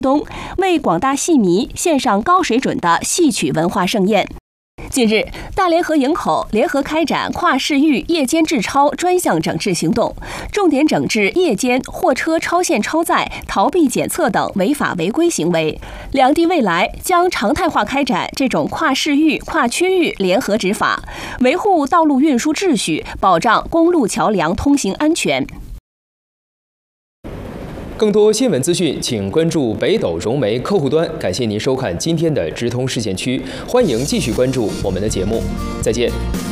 东，为广大戏迷献上高水准的戏曲文化盛宴。近日，大连和营口联合开展跨市域夜间治超专项整治行动，重点整治夜间货车超限超载、逃避检测等违法违规行为。两地未来将常态化开展这种跨市域、跨区域联合执法，维护道路运输秩序，保障公路桥梁通行安全。 更多新闻资讯，请关注北斗融媒客户端。感谢您收看今天的直通视线区，欢迎继续关注我们的节目，再见。